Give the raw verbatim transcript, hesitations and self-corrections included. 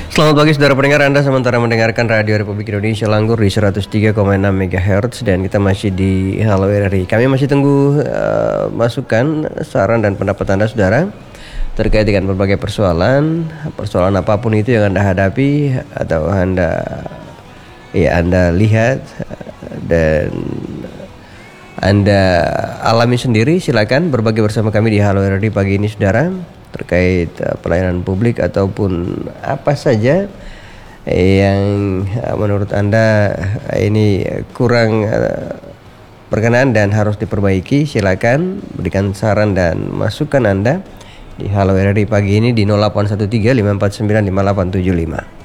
Selamat pagi saudara pendengar, Anda sementara mendengarkan Radio Republik Indonesia Langgur di seratus tiga koma enam megahertz dan kita masih di Halo R R I. Kami masih tunggu uh, masukan, saran dan pendapat Anda saudara terkait dengan berbagai persoalan, persoalan apapun itu yang Anda hadapi atau Anda ya Anda lihat dan Anda alami sendiri, silakan berbagi bersama kami di Halo R R I pagi ini saudara, terkait uh, pelayanan publik ataupun apa saja yang uh, menurut Anda uh, ini kurang uh, berkenan dan harus diperbaiki. Silakan berikan saran dan masukan Anda di Halo R R I pagi ini di nol delapan satu tiga lima empat sembilan lima delapan tujuh lima.